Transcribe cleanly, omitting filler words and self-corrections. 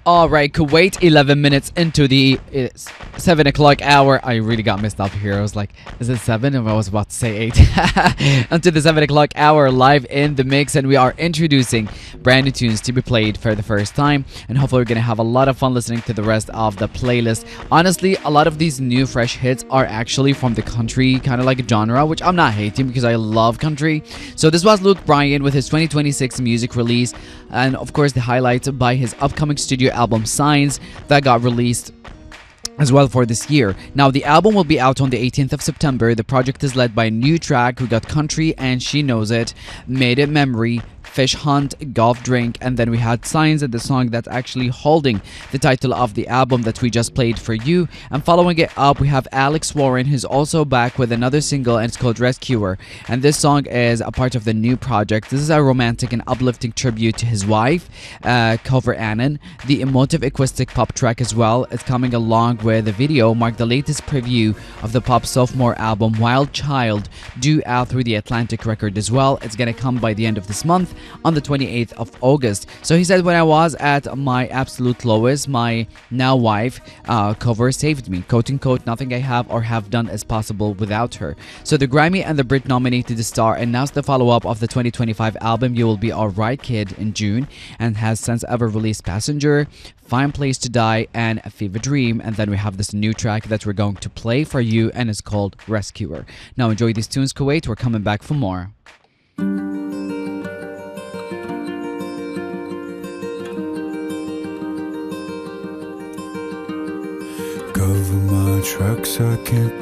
All right, Kuwait, 11 minutes into the 7 o'clock hour. I really got messed up here. I was like, is it 7? And I was about to say 8. Until the 7 o'clock hour, live in the mix. And we are introducing brand new tunes to be played for the first time. And hopefully we're going to have a lot of fun listening to the rest of the playlist. Honestly, a lot of these new fresh hits are actually from the country kind of like a genre, which I'm not hating because I love country. So this was Luke Bryan with his 2026 music release. And of course, the highlights by his upcoming studio album Signs that got released as well for this year. Now, the album will be out on the 18th of September. The project is led by a new track. We got Country and She Knows It, Made It Memory, Fish Hunt, Golf Drink, and then we had Signs and the song that's actually holding the title of the album that we just played for you. And following it up, we have Alex Warren, who's also back with another single, and it's called Rescuer. And this song is a part of the new project. This is a romantic and uplifting tribute to his wife, Cover Annan. The emotive acoustic pop track as well is coming along with the video, mark the latest preview of the pop sophomore album Wild Child, due out through the Atlantic record as well. It's gonna come by the end of this month on the 28th of August. So he said, when I was at my absolute lowest, my now wife Cover saved me. Quote unquote, nothing I have or have done is possible without her. So the Grammy and the Brit nominated the star announced the follow-up of the 2025 album You Will Be Alright Kid in June, and has since ever released Passenger, Fine Place to Die, and A Fever Dream. And then we have this new track that we're going to play for you, and it's called Rescuer. Now enjoy these tunes, Kuwait. We're coming back for more. Cover my tracks, I can't